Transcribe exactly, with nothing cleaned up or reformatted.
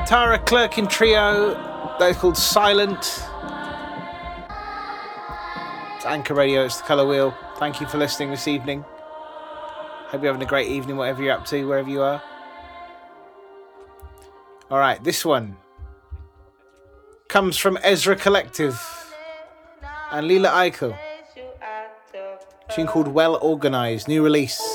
Tara Clerkin Trio. That is called Silent. It's Anchor Radio, it's the Colour Wheel. Thank you for listening this evening. Hope you're having a great evening, whatever you're up to, wherever you are. Alright, this one comes from Ezra Collective and Lila Eichel. A tune called Well Organised, new release.